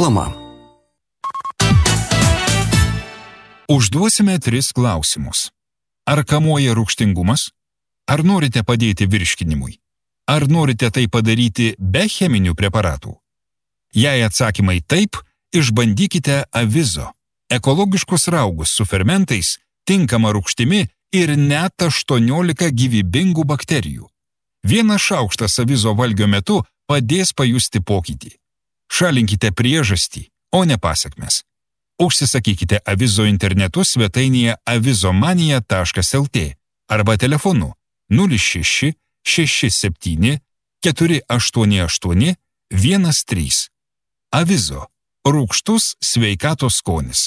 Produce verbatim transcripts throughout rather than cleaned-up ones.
Reklama. Užduosime tris klausimus. Ar kamuoja rūgštingumas? Ar norite padėti virškinimui? Ar norite tai padaryti be cheminių preparatų? Jei atsakymai taip, išbandykite Avizo. Ekologiškus raugus su fermentais, tinkama rūgštimi ir net aštuoniolika gyvybingų bakterijų. Vienas šaukštas Avizo valgio metu padės pajusti pokytį. Šalinkite priežastį, o ne pasekmes. Užsisakykite Avizo internetu svetainėje avizomanija taškas lt arba telefonu nulis šeši šeši septyni keturi aštuoni aštuoni vienas trys. Avizo. Rūgštus sveikatos skonis.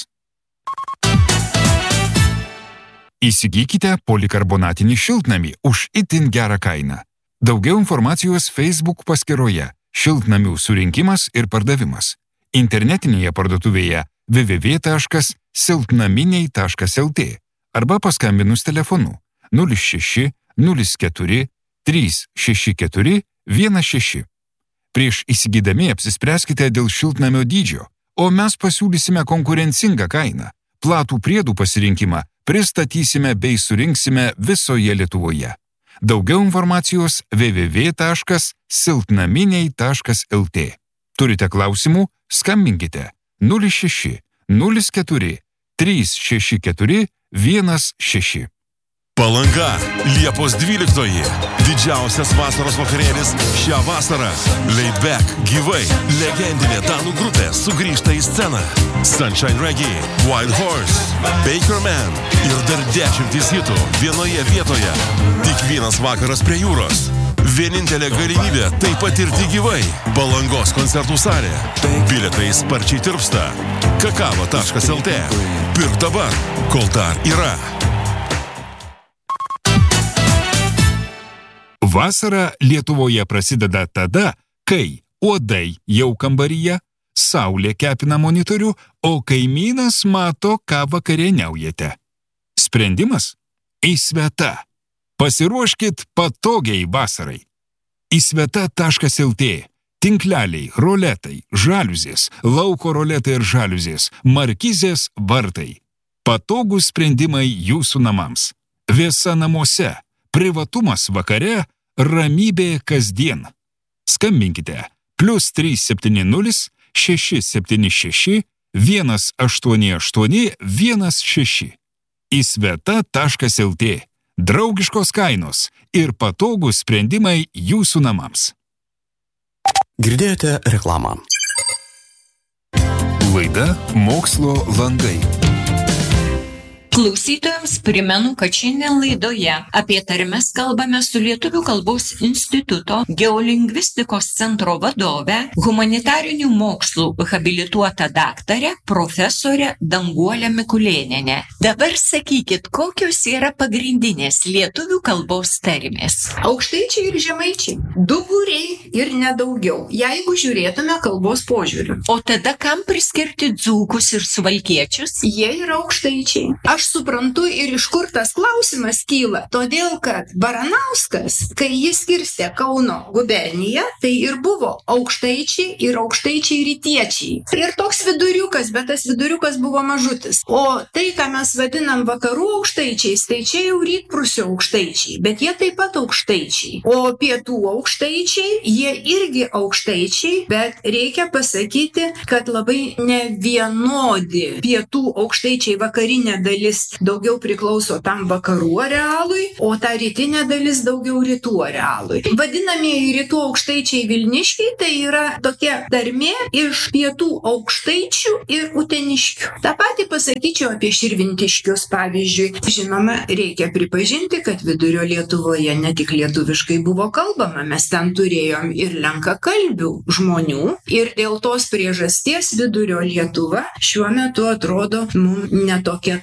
Įsigykite polikarbonatinį šiltnamį už itin gerą kainą. Daugiau informacijos Facebook paskyroje Šiltnamių surinkimas ir pardavimas. Internetinėje parduotuvėje w w w taškas silpnaminiai taškas lt arba paskambinus telefonu nulis šeši nulis keturi trys šeši keturi vienas šeši. Prieš įsigydami apsispręskite dėl šiltnamio dydžio, o mes pasiūlysime konkurencingą kainą. Platų priedų pasirinkimą pristatysime bei surinksime visoje Lietuvoje. Daugiau informacijos w w w taškas silpnaminiai taškas lt. Turite klausimų? Skambinkite nulis šeši nulis keturi trys šeši keturi vienas šeši. Palanga, Liepos dvyliktoji. Didžiausias vasaros vakarėlis šią vasarą. Laid Back, gyvai, legendinė danų grupė sugrįžta į sceną. Sunshine Reggae, Wild Horse, Baker Man ir dar dešimtys hitų vienoje vietoje. Tik vienas vakaras prie jūros. Vienintelė galimybė tai patirti gyvai. Palangos koncertų salė. Bilietai sparčiai tirpsta. kakava taškas lt. Pirk dabar, kol dar yra. Vasara Lietuvoje prasideda tada, kai uodai jau kambaryje, saulė kepina monitorių, o kaimynas mato, ką vakarieniaujate. Sprendimas? Įsveta. Pasiruoškit patogiai vasarai. Įsveta taškas lt. Tinkleliai, roletai, žaliuzės, lauko roletai ir žaliuzės, markizės, vartai. Patogūs sprendimai jūsų namams. Vėsa namuose, privatumas vakare, ramybė kasdien. Skambinkite plius trys septyni nulis šeši septyni šeši vienas aštuoni aštuoni vienas šeši. Įsveta taškas lt. Draugiškos kainos ir patogūs sprendimai jūsų namams. Girdėjote reklamą. Laida Mokslo langai. Klausytojams primenu, kad šiandien laidoje apie tarmes kalbame su Lietuvių kalbos instituto geolingvistikos centro vadove, humanitarinių mokslų habilituota daktarė, profesorė Danguolė Mikulėnienė. Dabar sakykit, kokios yra pagrindinės lietuvių kalbos tarmės? Aukštaičiai ir žemaičiai. Du būriai ir nedaugiau, jeigu žiūrėtume kalbos požiūriu. O tada kam priskirti dzūkus ir suvalkiečius? Jie yra aukštaičiai. Aš suprantu ir iš kur tas klausimas kyla, todėl kad Baranauskas, kai jis skirstė Kauno guberniją, tai ir buvo aukštaičiai ir aukštaičiai rytiečiai. Ir toks viduriukas, bet tas viduriukas buvo mažutis. O tai, ką mes vadinam vakarų aukštaičiais, tai čia jau rytprūsio aukštaičiai, bet jie taip pat aukštaičiai. O pietų aukštaičiai, jie irgi aukštaičiai, bet reikia pasakyti, kad labai nevienodi pietų aukštaičiai vakarinė dalis daugiau priklauso tam vakarų arealui, o ta rytinė dalis daugiau rytų arealui. Vadinamieji rytų aukštaičiai Vilniškiai tai yra tokia tarmė iš pietų aukštaičių ir uteniškių. Ta pati pasakyčiau apie širvintiškius, pavyzdžiui. Žinoma, reikia pripažinti, kad vidurio Lietuvoje ne tik lietuviškai buvo kalbama, mes ten turėjom ir lenkakalbių žmonių ir dėl tos priežasties vidurio Lietuva šiuo metu atrodo mums netokia tarminė.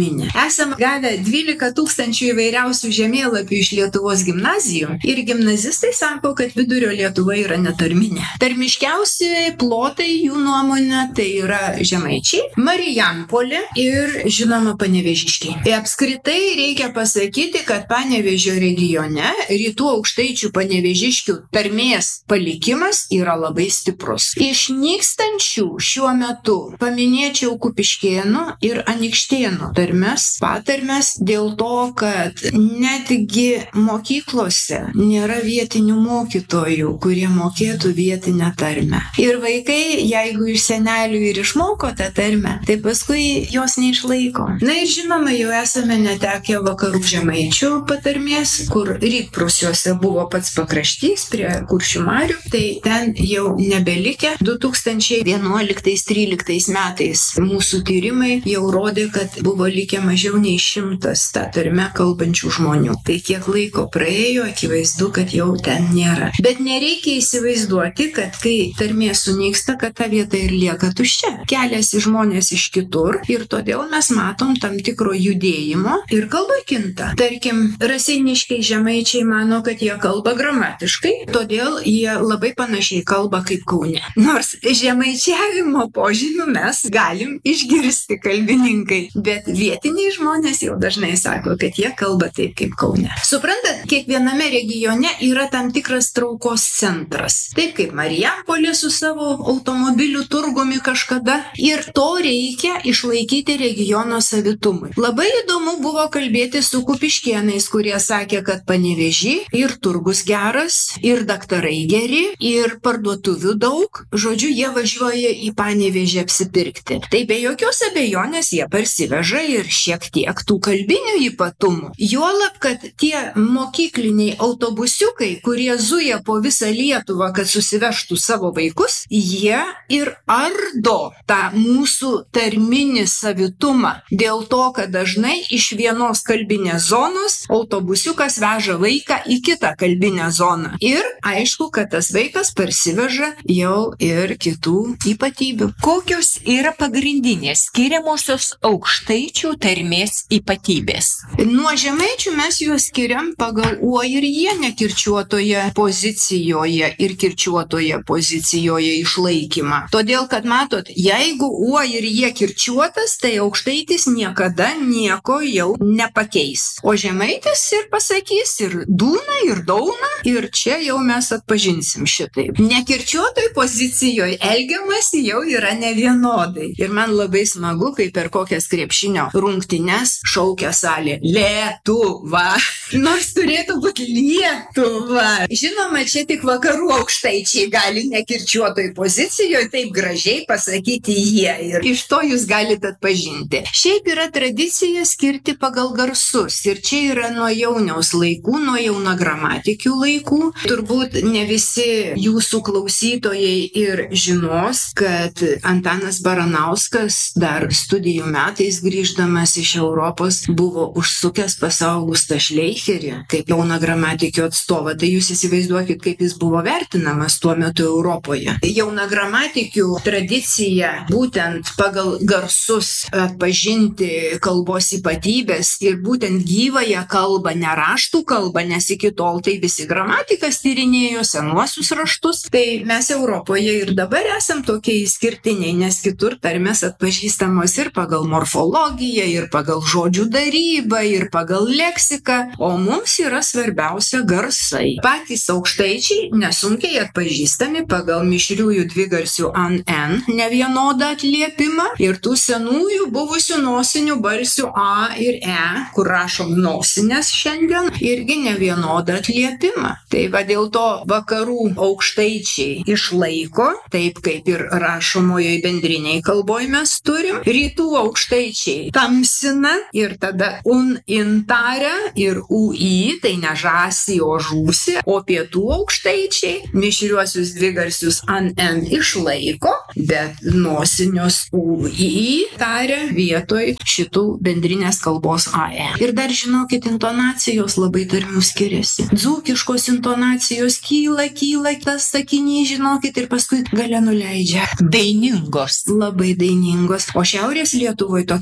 žemyne. Esame gavę dvylika tūkstančių įvairiausių žemėlapių iš Lietuvos gimnazijų ir gimnazistai sako, kad Vidurio Lietuva yra netarminė. Tarmiškiausi plotai jų nuomonė tai yra Žemaičiai, Marijampolė ir žinoma Panevėžiškiai. Ir apskritai reikia pasakyti, kad Panevėžio regione rytų aukštaičių panevėžiškių tarmės palikimas yra labai stiprus. Iš nykstančių šiuo metu paminėčiau Kupiškėnų ir Anykštėnų tarmes, patarmes dėl to, kad netgi mokyklose nėra vietinių mokytojų, kurie mokėtų vietinę tarmę. Ir vaikai, jeigu iš senelių ir išmoko tą tarmę, tai paskui jos neišlaiko. Na ir žinoma, jau esame netekę vakarų žemaičių patarmės, kur rytprūsiuose buvo pats pakraštys prie Kuršių marių, tai ten jau nebelikę. du tūkstančiai vienuoliktais tryliktais metais mūsų tyrimai jau rodė, kad buvo likę mažiau nei šimtas tą tarmę kalbančių žmonių. Tai kiek laiko praėjo, akivaizdu, kad jau ten nėra. Bet nereikia įsivaizduoti, kad kai tarmė sunyksta, kad ta vieta ir lieka tuščia. Keliasi žmonės iš kitur ir todėl mes matom tam tikro judėjimo ir kalba kinta. Tarkim, raseiniškiai žemaičiai mano, kad jie kalba gramatiškai, todėl jie labai panašiai kalba kaip Kaune. Nors žemaičiavimo požymių mes galim išgirsti kalbininkai, bet vietiniai žmonės jau dažnai sako, kad jie kalba taip kaip Kaune. Suprantat, kiekviename regione yra tam tikras traukos centras. Taip kaip Marijampolė su savo automobilių turgumi kažkada. Ir to reikia išlaikyti regiono savitumui. Labai įdomu buvo kalbėti su kupiškėnais, kurie sakė, kad Panevėžy ir turgus geras, ir daktarai geri, ir parduotuvių daug. Žodžiu, jie važiuoja į Panevėžį apsipirkti. Tai be jokios abejonės jie parsiveža ir šiek tiek tų kalbinių ypatumų. Juolab, kad tie mokykliniai autobusiukai, kurie zuja po visą Lietuvą, kad susivežtų savo vaikus, jie ir ardo tą mūsų tarminį savitumą. Dėl to, kad dažnai iš vienos kalbinės zonos autobusiukas veža vaiką į kitą kalbinę zoną. Ir aišku, kad tas vaikas parsiveža jau ir kitų ypatybių. Kokios yra pagrindinės skiriamosios aukštaičių tarmės ypatybės? Nuo žemaičių mes juos skiriam pagal uo ir jie nekirčiuotoje pozicijoje ir kirčiuotoje pozicijoje išlaikymą. Todėl, kad matot, jeigu uo ir jie kirčiuotas, tai aukštaitis niekada nieko jau nepakeis. O žemaitis ir pasakys ir dūna, ir dauna, ir čia jau mes atpažinsim šitaip. Nekirčiuotoj pozicijoje elgiamasi jau yra nevienodai. Ir man labai smagu, kai per kokias krepšinio rungtynes šaukia salė Lietuva. Nors turėtų būti Lietuva. Žinoma, čia tik vakarų aukštaičiai gali nekirčiuotoj pozicijoje taip gražiai pasakyti jie. Ir iš to jūs galite atpažinti. Šiaip yra tradicija skirti pagal garsus. Ir čia yra nuo jauniaus laikų, nuo jaunagramatikių laikų. Turbūt ne visi jūsų klausytojai ir žinos, kad Antanas Baranauskas dar studijų metais grįždamas iš Europos buvo užsukęs pas Augustą Šleicherį kaip jaunagramatikių atstovą. Tai jūs įsivaizduokit, kaip jis buvo vertinamas tuo metu Europoje. Jaunagramatikių tradicija būtent pagal garsus atpažinti kalbos ypatybės ir būtent gyvąją kalbą, ne raštų kalbą, nes iki tol tai visi gramatikas tyrinėjo senuosius raštus. Tai mes Europoje ir dabar esam tokie išskirtiniai, nes kitur tarmės atpažįstamos ir pagal morfologiją, ir pagal žodžių darybą, ir pagal leksiką, o mums yra svarbiausia garsai. Patys aukštaičiai nesunkiai atpažįstami pagal mišriųjų dvigarsių an, en nevienodą atliepimą ir tų senųjų buvusių nosinių balsių a ir e, kur rašom nosinės šiandien, irgi nevienodą atliepimą. Tai va dėl to vakarų aukštaičiai išlaiko, taip kaip ir rašomojoje bendriniai kalboje mes turim. Rytų aukštaičiai tamsina ir tada un intaria ir ui, tai ne žasi, o žūsi, o pietų aukštaičiai mišriuosius dvigarsius an, en išlaiko, bet nosinius ui taria vietoj šitų bendrinės kalbos ae. Ir dar žinokit, intonacijos labai tarmių skiriasi. Dzūkiškos intonacijos kyla, kyla tas sakinys, žinokit, ir paskui gale nuleidžia. Dainingos. Labai dainingos. O šiaurės Lietuvoje tokia kap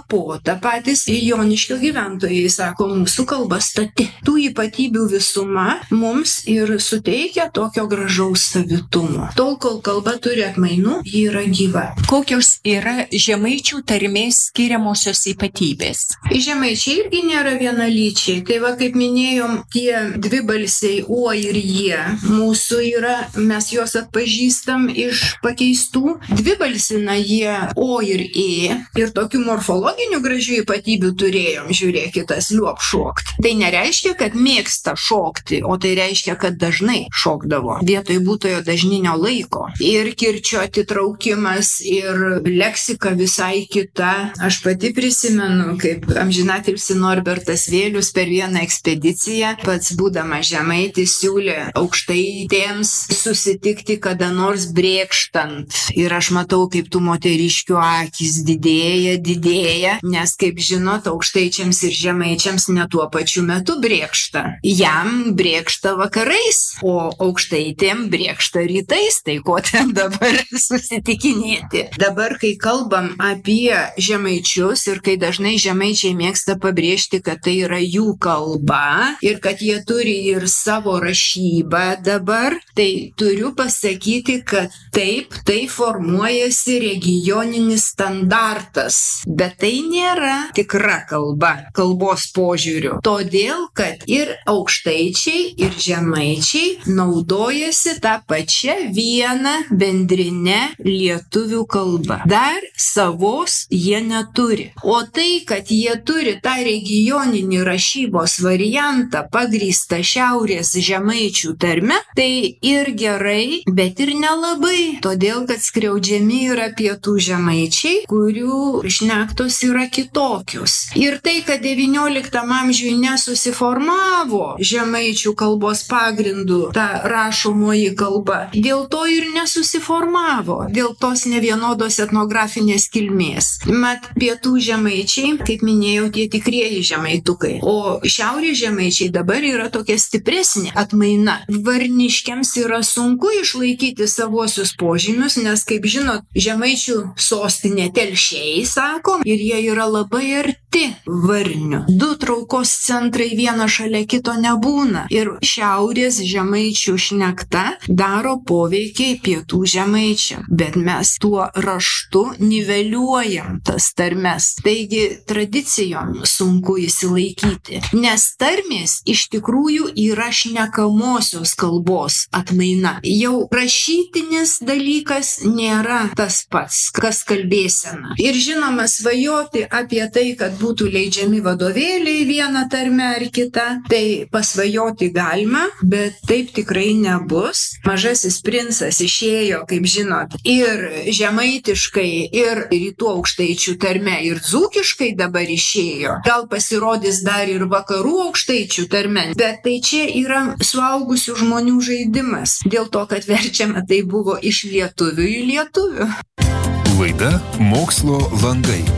kapota. Patys Joniškio gyventojai sako, mūsų kalba stati. Tų ypatybių visuma mums ir suteikia tokio gražaus savitumo. Tol, kol kalba turi atmainų, ji yra gyva. Kokios yra žemaičių tarmės skiriamosios ypatybės? Žemaičiai irgi nėra vienalyčiai. Tai va, kaip minėjom, tie dvi balsiai o ir jie mūsų yra, mes juos atpažįstam iš pakeistų. Dvi balsina jie o ir ė ir tokių morfologinių gražių ypatybių turėjom, žiūrėkitas, liuop šokt. Tai nereiškia, kad mėgsta šokti, o tai reiškia, kad dažnai šokdavo. Vietoj būtojo dažninio laiko. Ir kirčio atitraukimas, ir leksika visai kita. Aš pati prisimenu, kaip amžinatilsį Norbertas Vėlius per vieną ekspediciją, pats būdamas žemaitis, siūlė aukštaitėms susitikti kada nors brėkštant. Ir aš matau, kaip tų moteriškių akys didėja, didėja, nes, kaip žinot, aukštaičiams ir žemaičiams ne tuo pačiu metu brėkšta. Jam brėkšta vakarais, o aukštaitėm brėkšta rytais, tai ko ten dabar susitikinėti. Dabar, kai kalbam apie žemaičius ir kai dažnai žemaičiai mėgsta pabrėžti, kad tai yra jų kalba ir kad jie turi ir savo rašybą dabar, tai turiu pasakyti, kad taip, tai formuojasi regioninis standartas, bet tai nėra tikra kalba, kalbos požiūriu. Todėl, kad ir aukštaičiai, ir žemaičiai naudojasi tą pačią vieną bendrinę lietuvių kalbą. Dar savos jie neturi. O tai, kad jie turi tą regioninį rašybos variantą pagrįstą šiaurės žemaičių tarme, tai ir gerai, bet ir nelabai. Todėl, kad skriaudžiami yra pietų žemaičiai, kurių šnektos yra kitokios. Ir tai, kad devynioliktam amžiui nesusiformavo žemaičių kalbos pagrindų ta rašomoji kalba, dėl to ir nesusiformavo, dėl tos nevienodos etnografinės kilmės. Mat, pietų žemaičiai, kaip minėjau, tie tikrieji žemaitukai, o šiaurės žemaičiai dabar yra tokia stipresnė atmaina. Varniškiams yra sunku išlaikyti savuosius požymius, nes, kaip žinot, žemaičių sostinė Telšiai, sakom, ir jie yra labai arti Varnių. Du traukos centrai viena šalia kito nebūna. Ir šiaurės žemaičių šnekta daro poveikiai pietų žemaičiam. Bet mes tuo raštu niveliuojam tas tarmes. Taigi tradicijom sunku įsilaikyti. Nes tarmės iš tikrųjų yra šnekamosios kalbos atmaina. Jau rašytinis dalykas nėra tas pats, kas kalbėsena. Ir žinoma, svajoti apie tai, kad būtų leidžiami vadovėliai vieną tarmę ar kitą, tai pasvajoti galima, bet taip tikrai nebus. Mažasis princas išėjo, kaip žinot, ir žemaitiškai, ir rytų aukštaičių tarme, ir dzūkiškai dabar išėjo. Gal pasirodys dar ir vakarų aukštaičių tarme, bet tai čia yra suaugusių žmonių žaidimas. Dėl to, kad verčiama tai buvo iš lietuvių į lietuvių. Laida Mokslo langai.